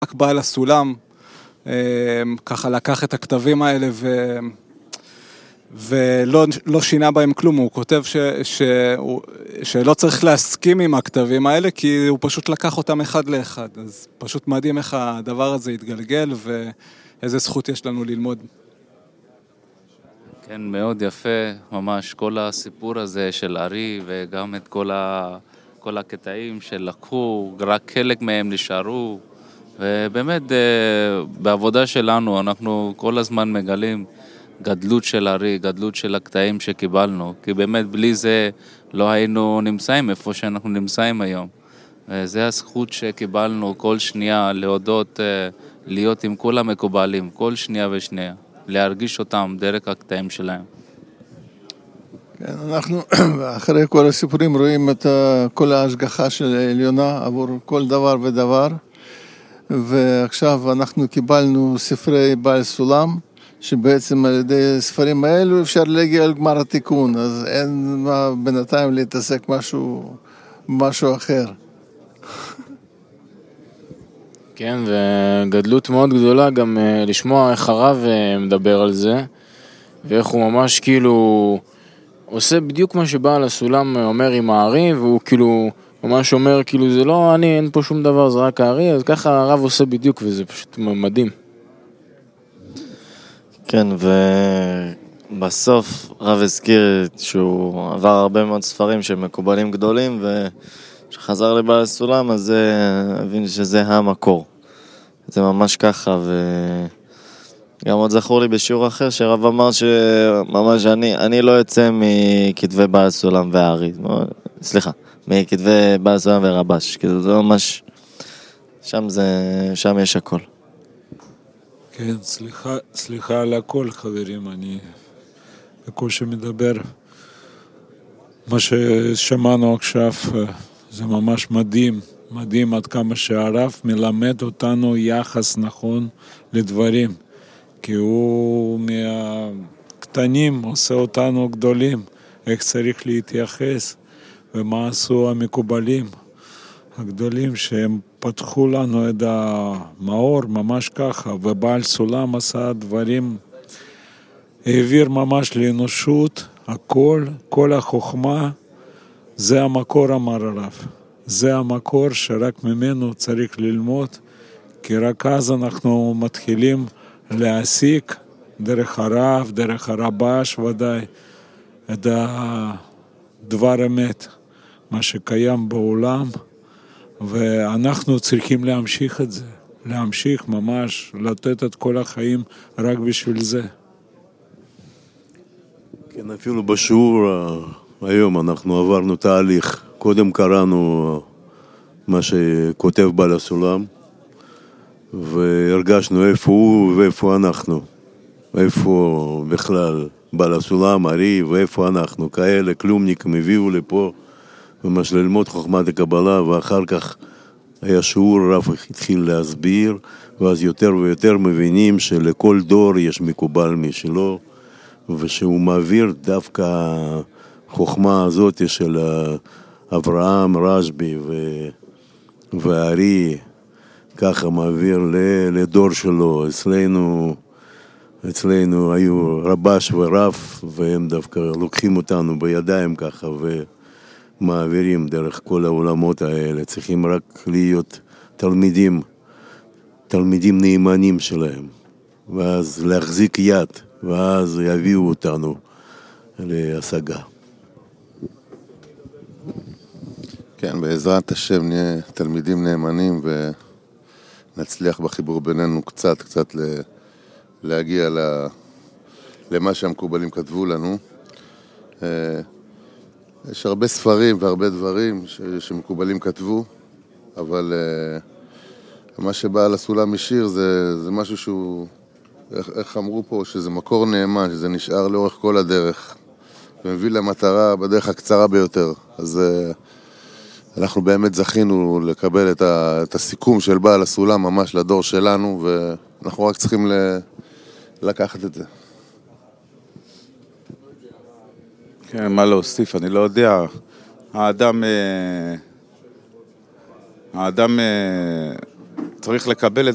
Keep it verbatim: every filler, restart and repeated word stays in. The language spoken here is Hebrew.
רק בעל הסולם, ככה לקח את הכתבים האלה ו... ולא לא שינה בהם כלום, הוא כותב ש, ש, שלא צריך להסכים עם הכתבים האלה, כי הוא פשוט לקח אותם אחד לאחד, אז פשוט מדהים איך הדבר הזה יתגלגל, ואיזה זכות יש לנו ללמוד. כן, מאוד יפה, ממש כל הסיפור הזה של ארי, וגם את כל, ה, כל הקטעים שלקחו, רק חלק מהם נשארו, ובאמת בעבודה שלנו אנחנו כל הזמן מגלים, גדלות של ארי, גדלות של הקטעים שקיבלנו, כי באמת בלי זה לא היינו נמצאים איפה שאנחנו נמצאים היום. וזה הזכות שקיבלנו כל שנייה להודות, להיות עם כל המקובלים, כל שנייה ושנייה, להרגיש אותם דרך הקטעים שלהם. כן, אנחנו אחרי כל הסיפורים רואים את כל ההשגחה של עליונה עבור כל דבר ודבר, ועכשיו אנחנו קיבלנו ספרי בעל סולם, שבעצם על ידי ספרים האלו אפשר להגיע לגמר התיקון, אז אין מה בינתיים להתעסק משהו, משהו אחר. כן, וגדלות מאוד גדולה גם לשמוע איך הרב מדבר על זה, ואיך הוא ממש כאילו עושה בדיוק מה שבעל הסולם אומר עם הארי, והוא כאילו ממש אומר כאילו זה לא אני, אין פה שום דבר, זה רק הארי, אז ככה הרב עושה בדיוק, וזה פשוט מדהים. כן, ובסוף רב הזכיר שהוא עבר הרבה מאוד ספרים שמקובלים גדולים, ושחזר לבעל הסולם, אז הבין שזה המקור. זה ממש ככה, וגם עוד זכור לי בשיעור אחר שרב אמר שממש אני, אני לא יוצא מכתבי בעל הסולם והארי, סליחה, מכתבי בעל הסולם ורבש, כי זה ממש, שם, זה, שם יש הכל. כן, סליחה, סליחה על הכל, חברים, אני בקושי מדבר. מה ששמענו עכשיו זה ממש מדהים, מדהים עד כמה שהרב מלמד אותנו יחס נכון לדברים, כי הוא מהקטנים עושה אותנו גדולים, איך צריך להתייחס, ומה עשו המקובלים הגדולים שהם פתחו לנו את המאור ממש ככה, ובעל סולם עשה דברים, העביר ממש לאנושות, הכל, כל החוכמה, זה המקור אמר הרב. זה המקור שרק ממנו צריך ללמוד, כי רק אז אנחנו מתחילים להסיק דרך הרב, דרך הרבש ודאי, את הדבר אמת, מה שקיים בעולם, ואנחנו צריכים להמשיך את זה, להמשיך ממש, לתת את כל החיים רק בשביל זה. כן, אפילו בשיעור היום אנחנו עברנו תהליך. קודם קראנו מה שכותב בעל הסולם, והרגשנו איפה הוא ואיפה אנחנו. איפה בכלל בעל הסולם, ארי, ואיפה אנחנו. כאלה כלומניקים הביאו לפה, ממש ללמוד חוכמת הקבלה, ואחר כך היה שיעור, רב התחיל להסביר, ואז יותר ויותר מבינים שלכל דור יש מקובל משלו, ושהוא מעביר דווקא החוכמה הזאת של אברהם, רשבי ו... והארי, ככה מעביר לדור שלו. אצלנו, אצלנו היו רבש ורב, והם דווקא לוקחים אותנו בידיים ככה, ו... מעבירים דרך כל העולמות האלה, צריכים רק להיות תלמידים, תלמידים נאמנים שלהם, ואז להחזיק יד, ואז יביאו אותנו להשגה. כן, בעזרת השם נהיה תלמידים נאמנים, ונצליח בחיבור בינינו קצת, קצת להגיע למה שהמקובלים כתבו לנו. יש הרבה ספרים והרבה דברים ש- שמקובלים כתבו, אבל uh, מה שבעל הסולם השאיר זה, זה משהו שהוא, איך, איך אמרו פה, שזה מקור נאמן, שזה נשאר לאורך כל הדרך, ומביא למטרה בדרך הקצרה ביותר. אז uh, אנחנו באמת זכינו לקבל את, ה, את הסיכום של בעל הסולם ממש לדור שלנו, ואנחנו רק צריכים ל- לקחת את זה. כן, מה להוסיף, אני לא יודע. האדם, האדם צריך לקבל את